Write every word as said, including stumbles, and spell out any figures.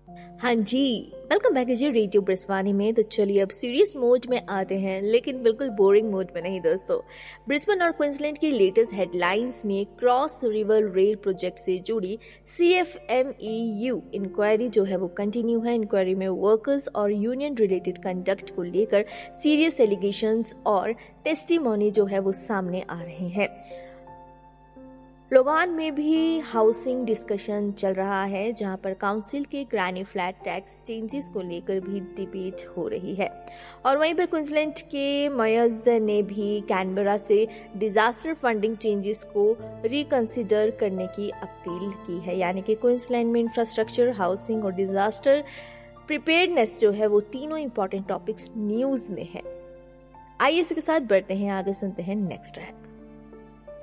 हाँ जी, welcome back जी radio ब्रिस्बानी में। तो चलिए अब सीरियस मोड में आते हैं, लेकिन बिल्कुल बोरिंग मोड में नहीं दोस्तों। ब्रिस्बेन और क्वींसलैंड की लेटेस्ट हेडलाइंस में क्रॉस रिवर रेल प्रोजेक्ट से जुड़ी C F M E U inquiry जो है वो कंटिन्यू है। इंक्वायरी में वर्कर्स और यूनियन रिलेटेड कंडक्ट को लेकर सीरियस एलिगेशंस और टेस्टिमोनी जो है वो सामने आ रहे हैं। लोगान में भी हाउसिंग डिस्कशन चल रहा है, जहां पर काउंसिल के ग्रैनी फ्लैट टैक्स चेंजेस को लेकर भी डिबेट हो रही है। और वहीं पर क्वींसलैंड के मेयर्स ने भी कैनबरा से डिजास्टर फंडिंग चेंजेस को रिकंसिडर करने की अपील की है। यानी कि क्वींसलैंड में इंफ्रास्ट्रक्चर, हाउसिंग और डिजास्टर प्रिपेयर्डनेस जो है वो तीनों इंपॉर्टेंट टॉपिक्स न्यूज में है। आइए इसके साथ बढ़ते हैं आगे, सुनते हैं नेक्स्ट है।